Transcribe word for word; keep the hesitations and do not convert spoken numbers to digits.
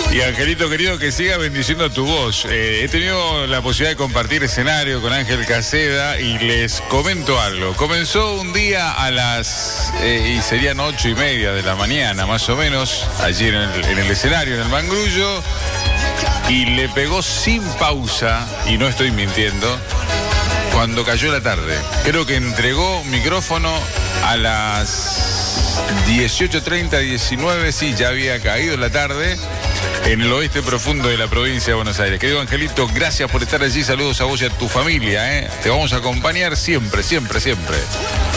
Y Angelito querido, que siga bendiciendo tu voz. Eh, he tenido la posibilidad de compartir escenario con Ángel Caseda y les comento algo. Comenzó un día a las, eh, y serían ocho y media de la mañana más o menos, allí en el, en el escenario, en el Mangrullo, y le pegó sin pausa, y no estoy mintiendo, cuando cayó la tarde. Creo que entregó micrófono a las dieciocho treinta, diecinueve, sí, ya había caído la tarde en el oeste profundo de la provincia de Buenos Aires. Querido Angelito, gracias por estar allí, saludos a vos y a tu familia, ¿eh? Te vamos a acompañar siempre, siempre, siempre.